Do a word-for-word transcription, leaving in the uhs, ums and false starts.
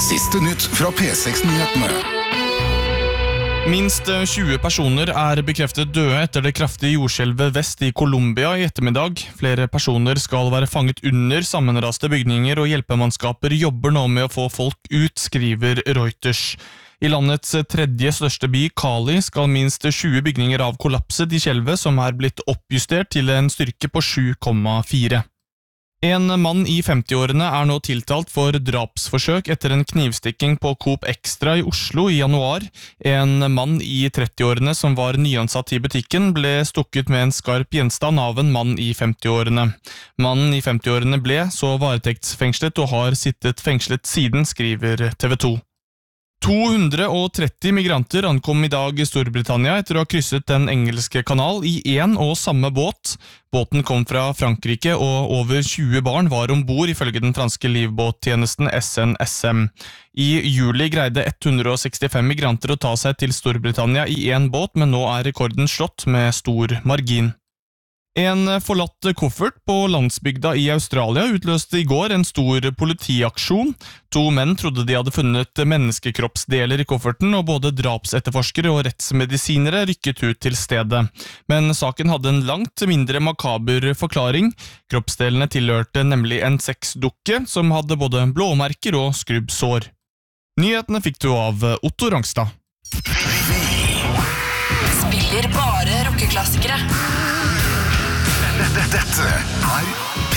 Siste nytt fra P seks-nyhetene. Minst tjue personer er bekreftet døde etter det kraftige jordskjelvet vest i Colombia i ettermiddag. Flere personer skal være fanget under sammenraste bygninger, og hjelpemannskaper jobber nå med å få folk ut, skriver Reuters. I landets tredje største by, Cali, skal minst tjue bygninger av kollapset i skjelvet, som er blitt oppjustert til en styrke på sju komma fire. En mann i femtiårene er nå tiltalt for drapsforsøk etter en knivstikking på Coop Extra i Oslo i januar. En mann i trettiårene som var nyansatt i butikken ble stukket med en skarp gjenstand av en mann i femtiårene. Mannen i femtiårene ble så varetektsfengslet og har sittet fengslet siden, skriver T V to. to hundre og tretti migranter ankom i dag i Storbritannia etter å ha krysset den engelske kanal i en og samme båt. Båten kom fra Frankrike, og over tjue barn var ombord, ifølge den franske livbåttjenesten S N S M. I juli greide hundre og sekstifem migranter å ta seg til Storbritannia i en båt, men nå er rekorden slått med stor margin. En forlatt koffert på landsbygda i Australia utløste i går en stor politiaksjon. To menn trodde de hadde funnet menneskekroppsdeler i kofferten, og både drapsetterforskere og rettsmedisinere rykket ut til stedet. Men saken hadde en langt mindre makaber forklaring. Kroppsdelene tilhørte nemlig en sexdukke som hadde både blåmerker og skrubbsår. Nyhetene fikk du av Otto Rangstad. Spiller bare rockeklassikere. Dette er